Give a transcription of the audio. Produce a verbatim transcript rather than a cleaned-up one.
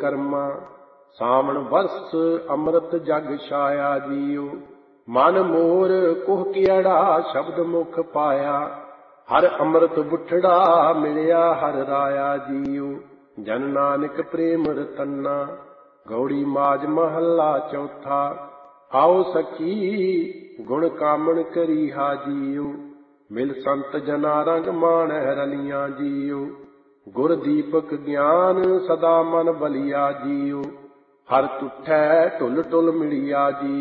ਕਰਮਾ। ਸਾਵਣ ਵਰਸ ਅੰਮ੍ਰਿਤ ਜਗ ਛਾਇਆ ਜੀਉ। ਮਨ ਮੋਰ ਕੁਹ ਕਿਹੜਾ ਸ਼ਬਦ ਮੁਖ ਪਾਇਆ। ਹਰ ਅੰਮ੍ਰਿਤ ਬੁੱਠੜਾ ਮਿਲਿਆ ਹਰ ਰਾਇਆ ਜੀਉ। ਜਨ ਨਾਨਕ ਪ੍ਰੇਮ ਰਤਨਾ। ਗੌੜੀ ਮਾਜ ਮਹੱਲਾ ਚੌਥਾ। ਆਓ ਸਖੀ ਗੁਣ ਕਾਮਣ ਕਰੀਹਾ ਜੀਉ। ਮਿਲ ਸੰਤ ਜਨਾ ਰੰਗ ਮਾਣਹਿ ਰਲੀਆਂ ਜੀਉ। ਗੁਰ ਦੀਪਕ ਗਿਆਨ ਸਦਾ ਮਨ ਬਲਿਆ ਜੀਉ। ਹਰ ਤੁਠੈ ਢੁਲ ਢੁਲ ਮਿਲਿਆ ਜੀ।